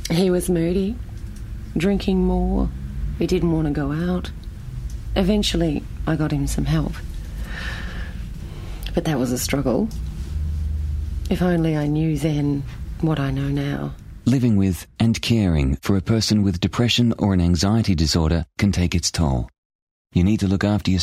He was moody, drinking more. He didn't want to go out. Eventually, I got him some help. But that was a struggle. If only I knew then what I know now. Living with and caring for a person with depression or an anxiety disorder can take its toll. You need to look after yourself.